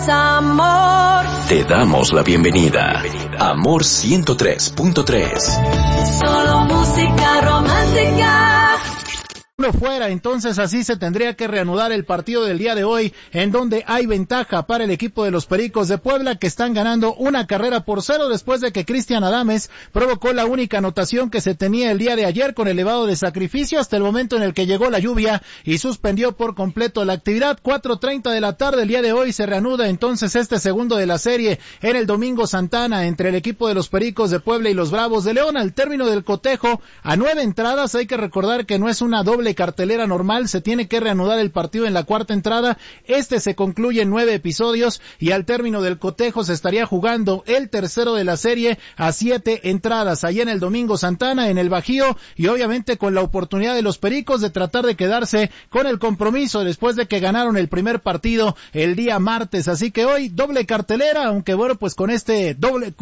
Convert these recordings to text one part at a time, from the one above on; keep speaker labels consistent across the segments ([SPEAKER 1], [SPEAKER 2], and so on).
[SPEAKER 1] Amor.
[SPEAKER 2] Te damos la bienvenida. Amor 103.3.
[SPEAKER 1] Solo música romántica.
[SPEAKER 3] Fuera, entonces así se tendría que reanudar el partido del día de hoy, en donde hay ventaja para el equipo de los Pericos de Puebla, que están ganando 1-0 después de que Cristian Adames provocó la única anotación que se tenía el día de ayer con elevado de sacrificio hasta el momento en el que llegó la lluvia y suspendió por completo la actividad. 4:30 de la tarde el día de hoy se reanuda entonces este segundo de la serie en el Domingo Santana entre el equipo de los Pericos de Puebla y los Bravos de León. Al término del cotejo a 9 entradas, hay que recordar que no es una doble cartelera normal, se tiene que reanudar el partido en la cuarta entrada. Se concluye en 9 episodios y al término del cotejo se estaría jugando el tercero de la serie a 7 entradas allá en el Domingo Santana, en el Bajío, y obviamente con la oportunidad de los Pericos de tratar de quedarse con el compromiso después de que ganaron el primer partido el día martes. Así que hoy doble cartelera, aunque bueno, pues con este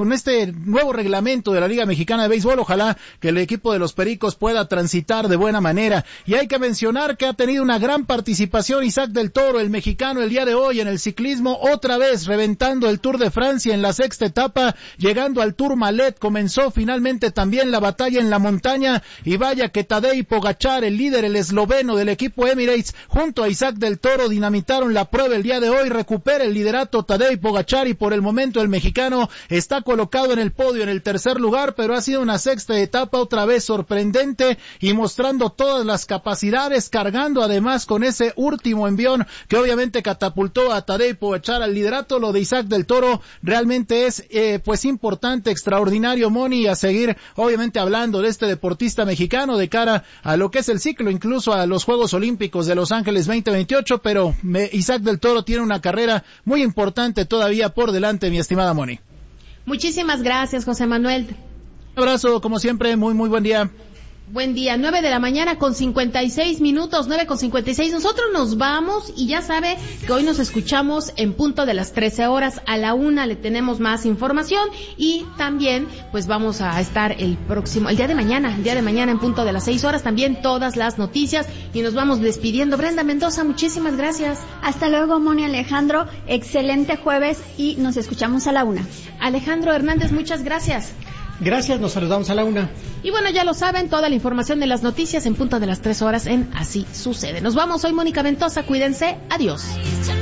[SPEAKER 3] nuevo reglamento de la Liga Mexicana de Béisbol, ojalá que el equipo de los Pericos pueda transitar de buena manera. Y hay que mencionar que ha tenido una gran participación Isaac del Toro, el mexicano, el día de hoy en el ciclismo, otra vez reventando el Tour de Francia en la sexta etapa, llegando al Tourmalet. Comenzó finalmente también la batalla en la montaña y vaya que Tadej Pogačar, el líder, el esloveno del equipo Emirates, junto a Isaac del Toro dinamitaron la prueba el día de hoy. Recupera el liderato Tadej Pogačar y por el momento el mexicano está colocado en el podio en el tercer lugar, pero ha sido una sexta etapa otra vez sorprendente y mostrando todas las capacidades, cargando además con ese último envión que obviamente catapultó a Tadej Pogačar al liderato. Lo de Isaac del Toro realmente es pues importante, extraordinario, Moni, a seguir obviamente hablando de este deportista mexicano de cara a lo que es el ciclo, incluso a los Juegos Olímpicos de Los Ángeles 2028, pero Isaac del Toro tiene una carrera muy importante todavía por delante, mi estimada Moni.
[SPEAKER 4] Muchísimas gracias, José Manuel.
[SPEAKER 3] Un abrazo, como siempre, muy buen día.
[SPEAKER 4] Buen día, 9 de la mañana con 56 minutos, 9:56. Nosotros nos vamos y ya sabe que hoy nos escuchamos en punto de las 13 horas. A la 1 le tenemos más información y también pues vamos a estar el día de mañana en punto de las 6 horas, también todas las noticias y nos vamos despidiendo. Brenda Mendoza, muchísimas gracias.
[SPEAKER 5] Hasta luego, Moni, Alejandro, excelente jueves y nos escuchamos a la 1.
[SPEAKER 4] Alejandro Hernández, muchas gracias.
[SPEAKER 6] Gracias, nos saludamos a la 1.
[SPEAKER 4] Y bueno, ya lo saben, toda la información de las noticias en punto de las 3 horas en Así Sucede. Nos vamos, soy Mónica Ventosa, cuídense, adiós.